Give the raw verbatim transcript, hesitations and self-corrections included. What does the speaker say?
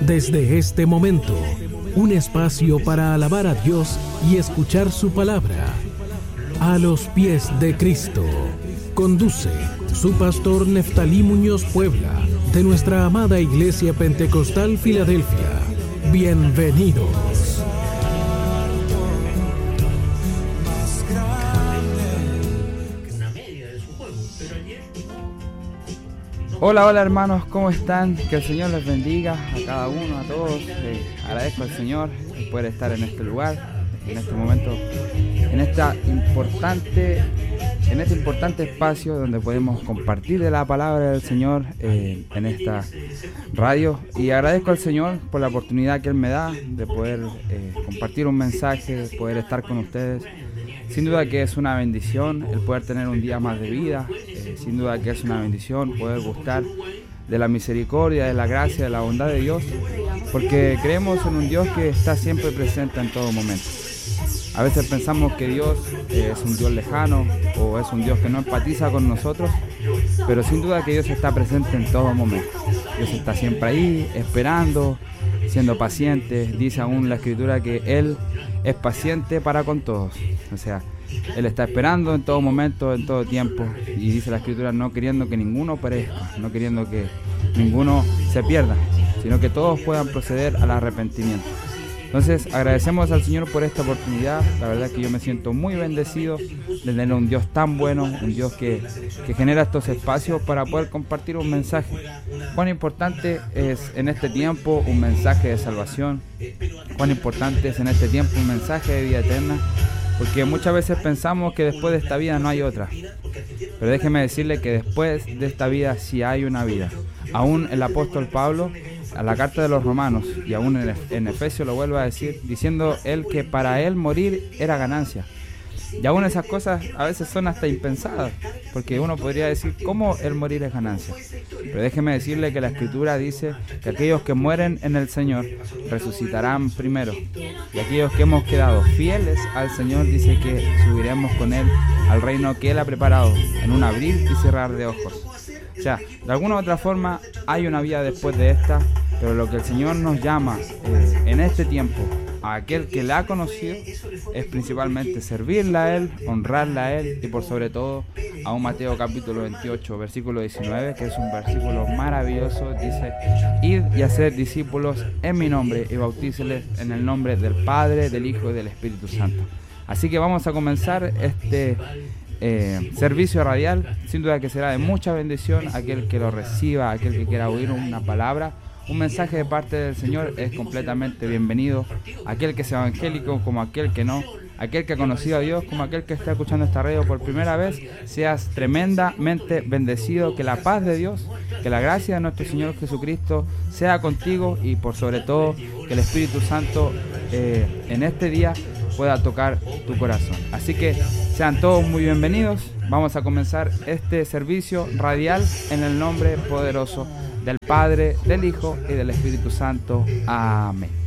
Desde este momento, un espacio para alabar a Dios y escuchar su palabra. A los pies de Cristo. Conduce su pastor Neftalí Muñoz Puebla, de nuestra amada Iglesia Pentecostal Filadelfia. Bienvenidos. Hola, hola hermanos, ¿cómo están? Que el Señor les bendiga a cada uno, a todos. Eh, agradezco al Señor por poder estar en este lugar, en este momento, en esta importante, en este importante espacio donde podemos compartir de la palabra del Señor eh, en esta radio. Y agradezco al Señor por la oportunidad que Él me da de poder eh, compartir un mensaje, poder estar con ustedes. Sin duda que es una bendición el poder tener un día más de vida, eh, sin duda que es una bendición poder gustar de la misericordia, de la gracia, de la bondad de Dios, porque creemos en un Dios que está siempre presente en todo momento. A veces pensamos que Dios eh, es un Dios lejano o es un Dios que no empatiza con nosotros, pero sin duda que Dios está presente en todo momento. Dios está siempre ahí, esperando, siendo paciente. Dice aún la Escritura que Él es paciente para con todos. O sea, Él está esperando en todo momento, en todo tiempo. Y dice la Escritura, no queriendo que ninguno perezca, no queriendo que ninguno se pierda, sino que todos puedan proceder al arrepentimiento. Entonces, agradecemos al Señor por esta oportunidad. La verdad es que yo me siento muy bendecido de tener un Dios tan bueno, un Dios que, que genera estos espacios para poder compartir un mensaje. Cuán importante es en este tiempo un mensaje de salvación, cuán importante es en este tiempo un mensaje de vida eterna, porque muchas veces pensamos que después de esta vida no hay otra. Pero déjeme decirle que después de esta vida sí hay una vida. Aún el apóstol Pablo, a la carta de los Romanos, y aún en, en Efesios lo vuelve a decir, diciendo él que para él morir era ganancia. Y aún esas cosas a veces son hasta impensadas, porque uno podría decir, ¿cómo el morir es ganancia? Pero déjeme decirle que la Escritura dice que aquellos que mueren en el Señor resucitarán primero. Y aquellos que hemos quedado fieles al Señor, dice que subiremos con Él al reino que Él ha preparado, en un abrir y cerrar de ojos. O sea, de alguna u otra forma hay una vida después de esta, pero lo que el Señor nos llama eh, en este tiempo a aquel que la ha conocido es principalmente servirle a Él, honrarle a Él y por sobre todo a un Mateo capítulo veintiocho, versículo diecinueve, que es un versículo maravilloso. Dice, id y hacer discípulos en mi nombre y bautíceles en el nombre del Padre, del Hijo y del Espíritu Santo. Así que vamos a comenzar este Eh, servicio radial, sin duda que será de mucha bendición. Aquel que lo reciba, aquel que quiera oír una palabra, un mensaje de parte del Señor es completamente bienvenido. Aquel que sea evangélico como aquel que no, aquel que ha conocido a Dios como aquel que está escuchando esta radio por primera vez, seas tremendamente bendecido. Que la paz de Dios, que la gracia de nuestro Señor Jesucristo sea contigo y por sobre todo que el Espíritu Santo eh, en este día pueda tocar tu corazón. Así que sean todos muy bienvenidos. Vamos a comenzar este servicio radial en el nombre poderoso del Padre, del Hijo y del Espíritu Santo. Amén.